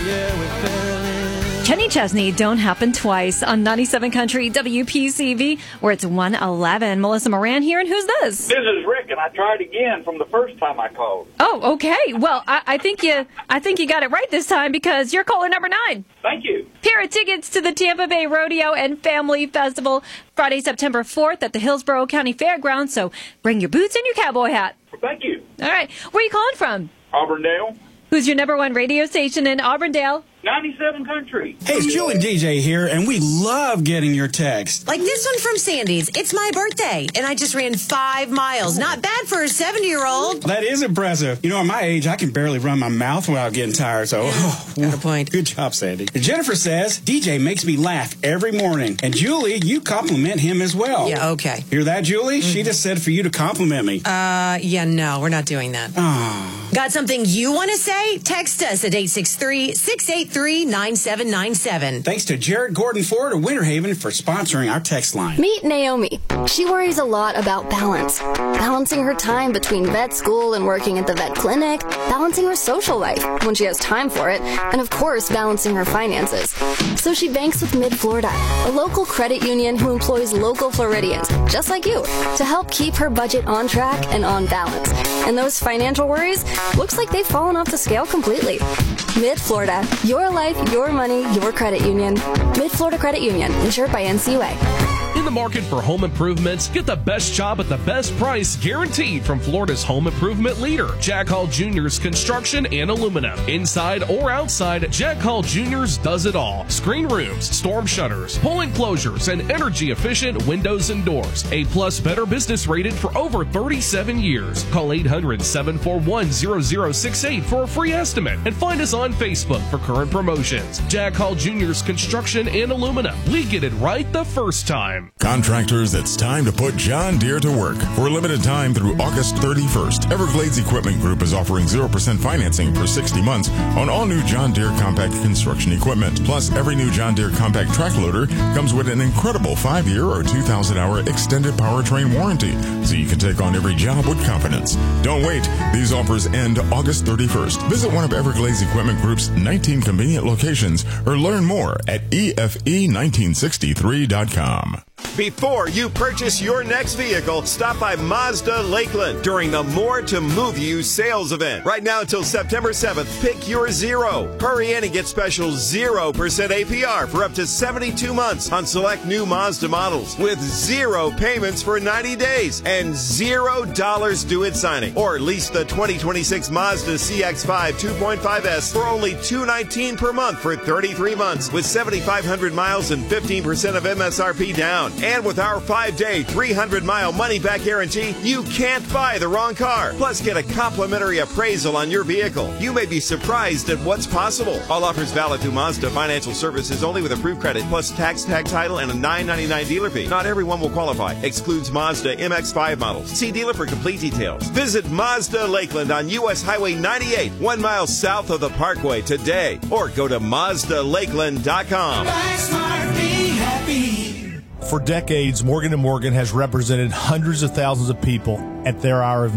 Yeah, we fell in. Kenny Chesney, Don't Happen Twice on 97 Country WPCV, where it's 111. Melissa Moran here, and who's this? This is Rick, and I tried again from the first time I called. Oh, okay. Well, I think you got it right this time because you're caller number 9. Thank you. Pair of tickets to the Tampa Bay Rodeo and Family Festival Friday, September 4th at the Hillsborough County Fairgrounds. So bring your boots and your cowboy hat. Thank you. All right. Where are you calling from? Auburndale, Who's your number one radio station in Auburndale? 97 Country. Hey, it's Drew and DJ here, and we love getting your text. Like this one from Sandy's. It's my birthday, and I just ran 5 miles. Not bad for a 70-year-old. That is impressive. You know, at my age, I can barely run my mouth without getting tired, so... Got a point. Good job, Sandy. Jennifer says, DJ makes me laugh every morning. And Julie, you compliment him as well. Yeah, okay. Hear that, Julie? She just said for you to compliment me. Yeah, no, we're not doing that. Oh. Got something you want to say? Text us at 863-683-9797. Thanks to Jared Gordon Ford of Winter Haven for sponsoring our text line. Meet Naomi. She worries a lot about balance. Balancing her time between vet school and working at the vet clinic, balancing her social life when she has time for it, and of course, balancing her finances. So she banks with Mid-Florida, a local credit union who employs local Floridians, just like you, to help keep her budget on track and on balance. And those financial worries, looks like they've fallen off the scale completely. Mid-Florida, your life, your money, your credit union. Mid-Florida Credit Union, insured by NCUA. In the market for home improvements, get the best job at the best price guaranteed from Florida's home improvement leader, Jack Hall Jr.'s Construction and Aluminum. Inside or outside, Jack Hall Jr.'s does it all. Screen rooms, storm shutters, pull enclosures, and energy-efficient windows and doors. A-plus Better Business rated for over 37 years. Call 800-741-0068 for a free estimate and find us on Facebook for current promotions. Jack Hall Jr.'s Construction and Aluminum. We get it right the first time. Contractors, it's time to put John Deere to work. For a limited time through August 31st, Everglades Equipment Group is offering 0% financing for 60 months on all new John Deere compact construction equipment. Plus, every new John Deere compact track loader comes with an incredible 5-year or 2,000-hour extended powertrain warranty, so you can take on every job with confidence. Don't wait. These offers end August 31st. Visit one of Everglades Equipment Group's 19 convenient locations or learn more at EFE1963.com. Before you purchase your next vehicle, stop by Mazda Lakeland during the More to Move You sales event. Right now until September 7th, pick your Zero. Hurry in and get special 0% APR for up to 72 months on select new Mazda models with 0 payments for 90 days and $0 due at signing. Or lease the 2026 Mazda CX-5 2.5S for only $219 per month for 33 months with 7,500 miles and 15% of MSRP down. And with our 5-day, 300-mile money-back guarantee, you can't buy the wrong car. Plus, get a complimentary appraisal on your vehicle. You may be surprised at what's possible. All offers valid through Mazda Financial Services only with approved credit, plus tax, tag title, and a $9.99 dealer fee. Not everyone will qualify. Excludes Mazda MX-5 models. See dealer for complete details. Visit Mazda Lakeland on U.S. Highway 98, 1 mile south of the Parkway today. Or go to MazdaLakeland.com. Buy smart, be happy. For decades, Morgan & Morgan has represented hundreds of thousands of people at their hour of